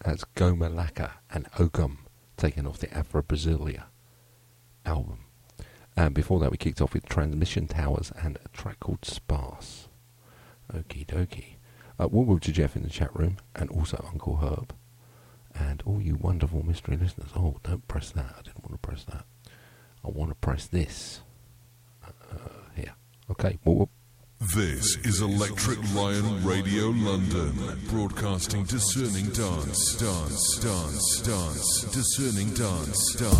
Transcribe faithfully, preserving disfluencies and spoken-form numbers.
That's Goma Laka and Ogum, taken off the Afro Brasilia album. And before that we kicked off with Transmission Towers and a track called Sparse. Okie dokie. Uh, welcome to Jeff in the chat room, and also Uncle Herb, and all you wonderful mystery listeners. Oh, don't press that. I didn't want to press that. I want to press this. Uh, here. Okay. Whoop, whoop. This is Electric Lion Radio London, broadcasting discerning dance, dance, dance, dance, discerning dance, dance.